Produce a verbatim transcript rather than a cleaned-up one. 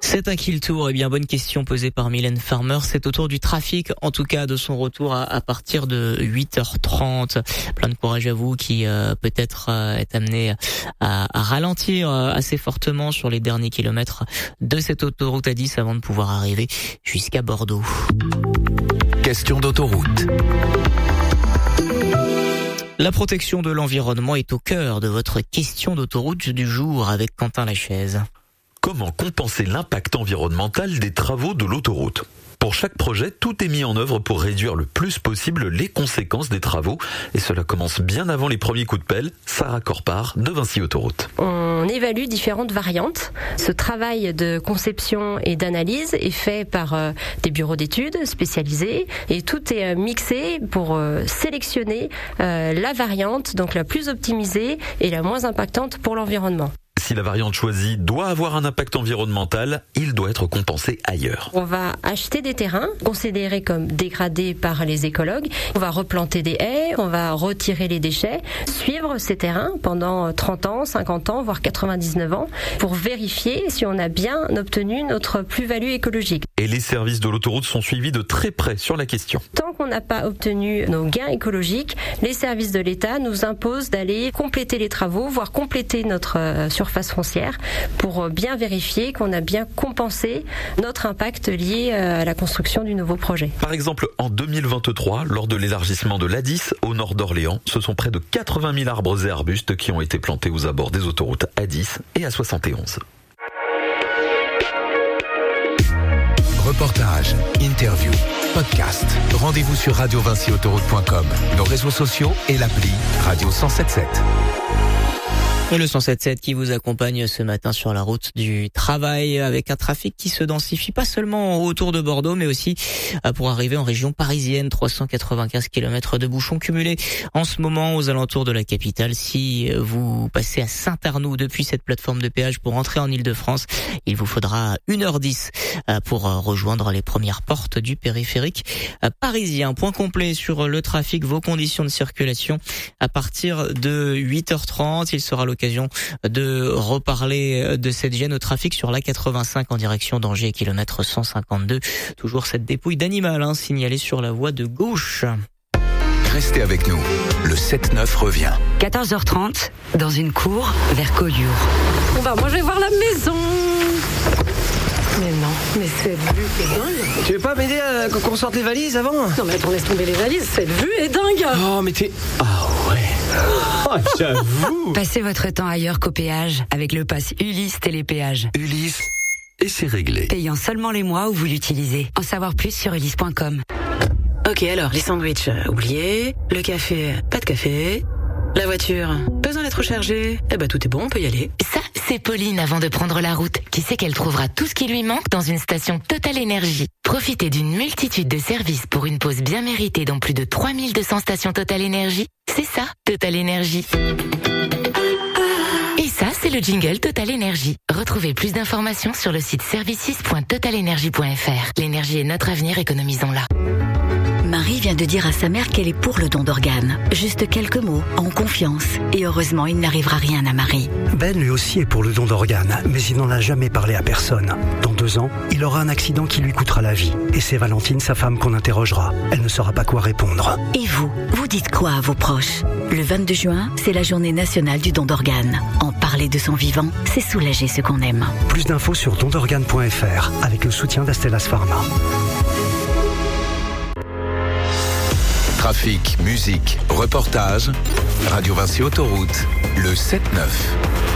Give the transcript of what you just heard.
C'est à qui le tour? Eh bien, bonne question posée par Mylène Farmer. C'est au tour du trafic, en tout cas de son retour à, à partir de huit heures trente. Plein de courage à vous qui euh, peut-être euh, est amené à, à ralentir euh, assez fortement sur les derniers kilomètres de cette autoroute A dix avant de pouvoir arriver jusqu'à Bordeaux. Question d'autoroute. La protection de l'environnement est au cœur de votre question d'autoroute du jour avec Quentin Lachaise. Comment compenser l'impact environnemental des travaux de l'autoroute ? Pour chaque projet, tout est mis en œuvre pour réduire le plus possible les conséquences des travaux. Et cela commence bien avant les premiers coups de pelle. Sarah Corpart de Vinci Autoroute. On évalue différentes variantes. Ce travail de conception et d'analyse est fait par euh, des bureaux d'études spécialisés et tout est euh, mixé pour euh, sélectionner euh, la variante, donc la plus optimisée et la moins impactante pour l'environnement. Si la variante choisie doit avoir un impact environnemental, il doit être compensé ailleurs. On va acheter des terrains considérés comme dégradés par les écologues. On va replanter des haies, on va retirer les déchets, suivre ces terrains pendant trente ans, cinquante ans, voire quatre-vingt-dix-neuf ans pour vérifier si on a bien obtenu notre plus-value écologique. Et les services de l'autoroute sont suivis de très près sur la question. Tant qu'on n'a pas obtenu nos gains écologiques, les services de l'État nous imposent d'aller compléter les travaux, voire compléter notre surface foncière pour bien vérifier qu'on a bien compensé notre impact lié à la construction du nouveau projet. Par exemple, en deux mille vingt-trois, lors de l'élargissement de l'A dix au nord d'Orléans, ce sont près de quatre-vingt mille arbres et arbustes qui ont été plantés aux abords des autoroutes A dix et A soixante et onze. Reportages, interviews, podcasts. Rendez-vous sur radio vinci autoroute point com, nos réseaux sociaux et l'appli Radio cent soixante-dix-sept. Et le cent soixante-dix-sept qui vous accompagne ce matin sur la route du travail avec un trafic qui se densifie pas seulement autour de Bordeaux mais aussi pour arriver en région parisienne. trois cent quatre-vingt-quinze kilomètres de bouchons cumulés en ce moment aux alentours de la capitale. Si vous passez à Saint-Arnoux depuis cette plateforme de péage pour entrer en Île-de-France, il vous faudra une heure dix pour rejoindre les premières portes du périphérique parisien. Point complet sur le trafic, vos conditions de circulation à partir de huit heures trente. Il sera l'occasion de reparler de cette gêne au trafic sur l'A quatre-vingt-cinq en direction d'Angers, kilomètre cent cinquante-deux. Toujours cette dépouille d'animal hein, signalée sur la voie de gauche. Restez avec nous, le sept neuf revient. quatorze heures trente, dans une cour vers Collioure. Bon bah moi je vais voir la maison. Mais non, mais cette vue est dingue. Tu veux pas m'aider à qu'on sorte les valises avant? Non mais attends, laisse tomber les valises, cette vue est dingue. Oh mais t'es... Ah ouais. Oh, j'avoue. Passez votre temps ailleurs qu'au péage avec le pass Ulysse Télépéage. Ulysse, et c'est réglé. Payant seulement les mois où vous l'utilisez. En savoir plus sur ulysse point com. Ok alors, les sandwichs, euh, oubliés. Le café, pas de café. La voiture, besoin d'être rechargée. Eh ben tout est bon, on peut y aller. Ça, c'est Pauline avant de prendre la route, qui sait qu'elle trouvera tout ce qui lui manque dans une station Total Énergie. Profitez d'une multitude de services pour une pause bien méritée dans plus de trois mille deux cents stations Total Énergie. C'est ça, Total Énergie. Et ça, c'est le jingle Total Énergie. Retrouvez plus d'informations sur le site services point total énergie point f r. L'énergie est notre avenir, économisons-la. Marie vient de dire à sa mère qu'elle est pour le don d'organes. Juste quelques mots, en confiance. Et heureusement, il n'arrivera rien à Marie. Ben lui aussi est pour le don d'organes, mais il n'en a jamais parlé à personne. Dans deux ans, il aura un accident qui lui coûtera la vie. Et c'est Valentine, sa femme, qu'on interrogera. Elle ne saura pas quoi répondre. Et vous, vous dites quoi à vos proches? Le vingt-deux juin, c'est la journée nationale du don d'organes. En parler de son vivant, c'est soulager ce qu'on aime. Plus d'infos sur don d'organes point f r avec le soutien d'Astellas Pharma. Trafic, musique, reportage, Radio Vinci Autoroute, le sept neuf.